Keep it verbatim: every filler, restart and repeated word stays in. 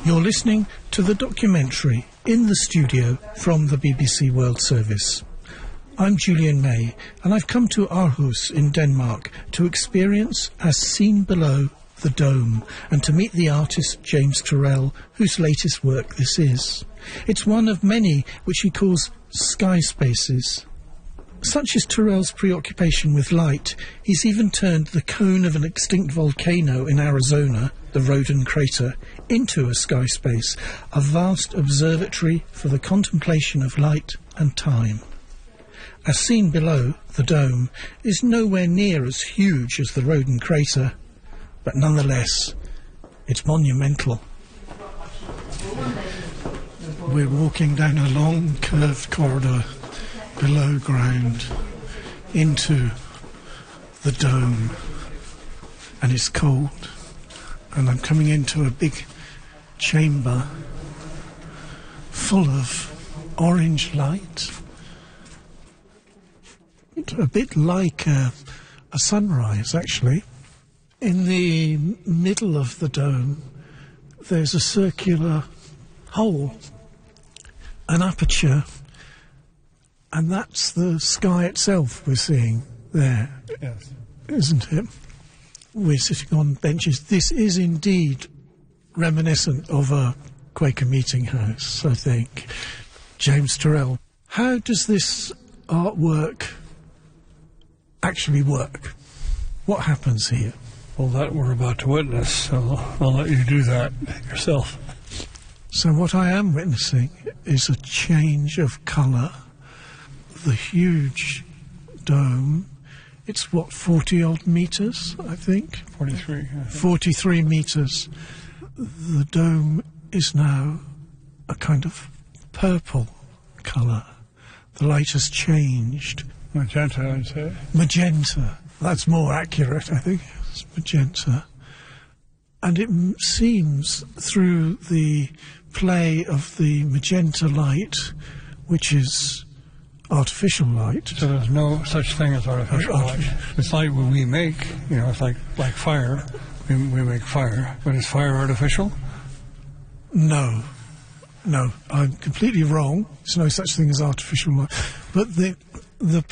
You're listening to the documentary In the Studio from the B B C World Service. I'm Julian May, and I've come to Aarhus in Denmark to experience As Seen Below the Dome and to meet the artist James Turrell, whose latest work this is. It's one of many which he calls sky spaces. Such is Turrell's preoccupation with light, he's even turned the cone of an extinct volcano in Arizona, the Roden crater, into a sky space, a vast observatory for the contemplation of light and time. As Seen Below the Dome is nowhere near as huge as the Roden crater, but nonetheless, it's monumental. We're walking down a long curved corridor below ground into the dome, and it's cold, and I'm coming into a big chamber full of orange light, a bit like a, a sunrise actually. In the middle of the dome there's a circular hole, an aperture, and that's the sky itself we're seeing there, yes, isn't it? We're sitting on benches. This is indeed reminiscent of a Quaker meeting house, I think. James Turrell, how does this artwork actually work? What happens here? Well, that we're about to witness, so I'll let you do that yourself. So what I am witnessing is a change of colour. The huge dome, it's what, forty-odd metres, I think? forty-three. I think. forty-three metres. The dome is now a kind of purple colour. The light has changed. Magenta, I'd say. Magenta. That's more accurate, I think. It's magenta. And it m- seems through the play of the magenta light, which is artificial light. So there's no such thing as artificial Artific- light. It's light we make, you know, it's like, like fire. We, we make fire. But is fire artificial? No. No, I'm completely wrong. There's no such thing as artificial light. But the the